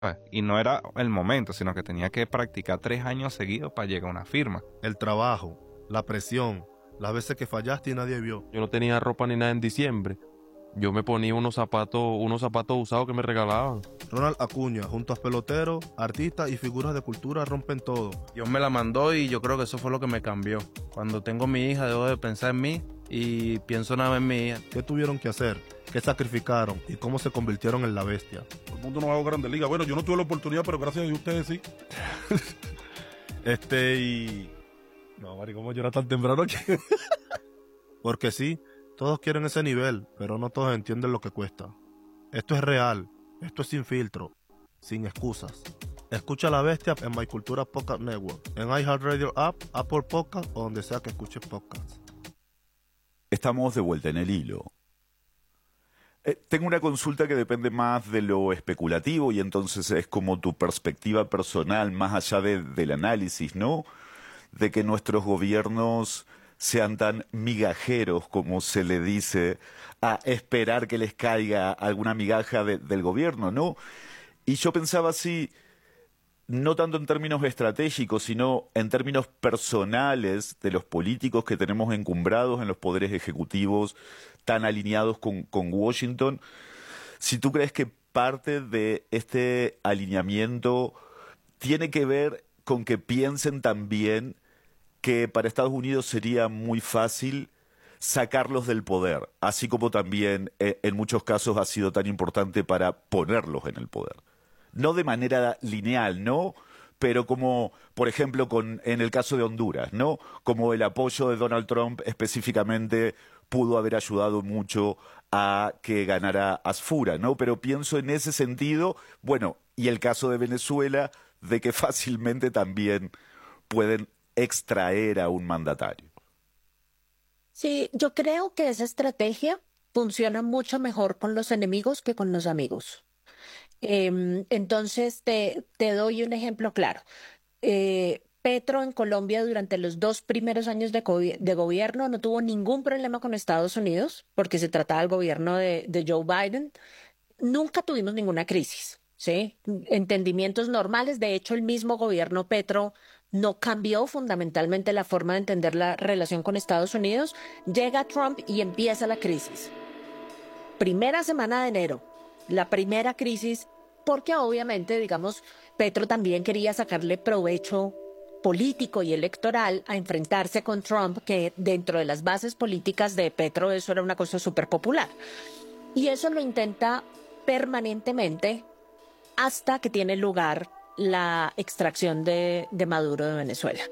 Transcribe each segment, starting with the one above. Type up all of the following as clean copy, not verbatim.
Y no era el momento, sino que tenía que practicar 3 años seguidos para llegar a una firma. El trabajo, la presión, las veces que fallaste y nadie vio. Yo no tenía ropa ni nada en diciembre. Yo me ponía unos zapatos usados que me regalaban. Ronald Acuña, junto a peloteros, artistas y figuras de cultura rompen todo. Dios me la mandó y yo creo que eso fue lo que me cambió. Cuando tengo mi hija, debo de pensar en mí y pienso nada más en mi hija. ¿Qué tuvieron que hacer? ¿Qué sacrificaron? ¿Y cómo se convirtieron en la bestia? El mundo no va a Grandes Ligas. Bueno, yo no tuve la oportunidad, pero gracias a Dios ustedes sí. No, Mari, ¿cómo llora tan temprano aquí? Porque sí, todos quieren ese nivel, pero no todos entienden lo que cuesta. Esto es real, esto es sin filtro, sin excusas. Escucha La Bestia en My Cultura Podcast Network, en iHeartRadio App, Apple Podcast o donde sea que escuches podcasts. Estamos de vuelta en el hilo. Tengo una consulta que depende más de lo especulativo y entonces es como tu perspectiva personal, más allá del análisis, ¿no? De que nuestros gobiernos sean tan migajeros, como se le dice, a esperar que les caiga alguna migaja del gobierno, ¿no? Y yo pensaba así, no tanto en términos estratégicos, sino en términos personales de los políticos que tenemos encumbrados en los poderes ejecutivos tan alineados con Washington. Si tú crees que parte de este alineamiento tiene que ver con que piensen también que para Estados Unidos sería muy fácil sacarlos del poder, así como también en muchos casos ha sido tan importante para ponerlos en el poder. No de manera lineal, ¿no? Pero como, por ejemplo, en el caso de Honduras, ¿no? Como el apoyo de Donald Trump específicamente pudo haber ayudado mucho a que ganara Asfura, ¿no? Pero pienso en ese sentido, bueno, y el caso de Venezuela, de que fácilmente también pueden extraer a un mandatario. Sí, yo creo que esa estrategia funciona mucho mejor con los enemigos que con los amigos. Entonces, te doy un ejemplo claro. Petro en Colombia durante los 2 primeros años de gobierno no tuvo ningún problema con Estados Unidos porque se trataba del gobierno de Joe Biden. Nunca tuvimos ninguna crisis, ¿sí? Entendimientos normales. De hecho, el mismo gobierno Petro no cambió fundamentalmente la forma de entender la relación con Estados Unidos. Llega Trump y empieza la crisis. Primera semana de enero, la primera crisis, porque obviamente, digamos, Petro también quería sacarle provecho político y electoral a enfrentarse con Trump, que dentro de las bases políticas de Petro eso era una cosa súper popular. Y eso lo intenta permanentemente hasta que tiene lugar la extracción de Maduro de Venezuela.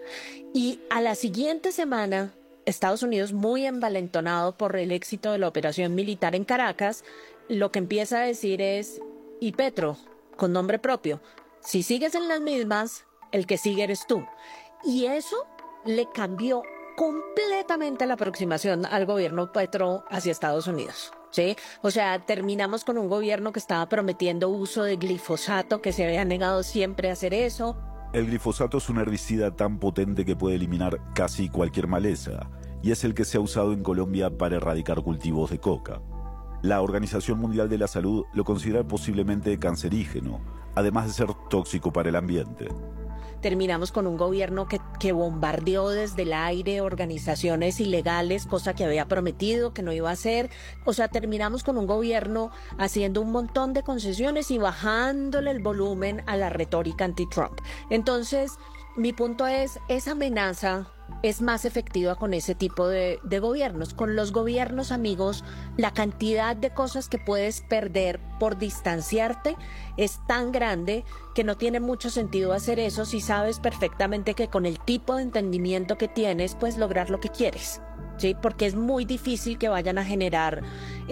Y a la siguiente semana, Estados Unidos, muy envalentonado por el éxito de la operación militar en Caracas, lo que empieza a decir es, y Petro, con nombre propio, si sigues en las mismas, el que sigue eres tú. Y eso le cambió completamente la aproximación al gobierno Petro hacia Estados Unidos. ¿Sí? O sea, terminamos con un gobierno que estaba prometiendo uso de glifosato, que se había negado siempre a hacer eso. El glifosato es un herbicida tan potente que puede eliminar casi cualquier maleza, y es el que se ha usado en Colombia para erradicar cultivos de coca. La Organización Mundial de la Salud lo considera posiblemente cancerígeno, además de ser tóxico para el ambiente. Terminamos con un gobierno que bombardeó desde el aire organizaciones ilegales, cosa que había prometido que no iba a hacer. O sea, terminamos con un gobierno haciendo un montón de concesiones y bajándole el volumen a la retórica anti-Trump. Entonces, mi punto es, esa amenaza es más efectiva con ese tipo de gobiernos. Con los gobiernos amigos, la cantidad de cosas que puedes perder por distanciarte es tan grande que no tiene mucho sentido hacer eso si sabes perfectamente que con el tipo de entendimiento que tienes puedes lograr lo que quieres, ¿sí? Porque es muy difícil que vayan a generar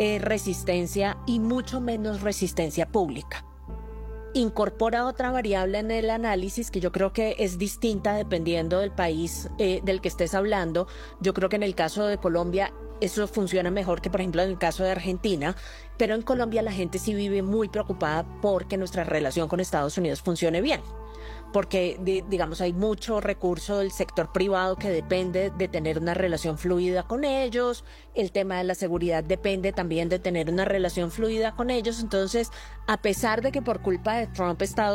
resistencia y mucho menos resistencia pública. Incorpora otra variable en el análisis que yo creo que es distinta dependiendo del país del que estés hablando. Yo creo que en el caso de Colombia eso funciona mejor que, por ejemplo, en el caso de Argentina, pero en Colombia la gente sí vive muy preocupada porque nuestra relación con Estados Unidos funcione bien. Porque, digamos, hay mucho recurso del sector privado que depende de tener una relación fluida con ellos. El tema de la seguridad depende también de tener una relación fluida con ellos. Entonces, a pesar de que por culpa de Trump Estados